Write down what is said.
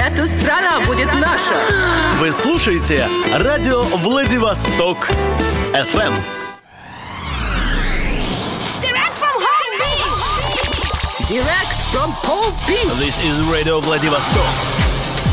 Эта страна будет наша. Вы слушаете радио Владивосток FM. Direct from Palm Beach. This is Radio Vladivostok.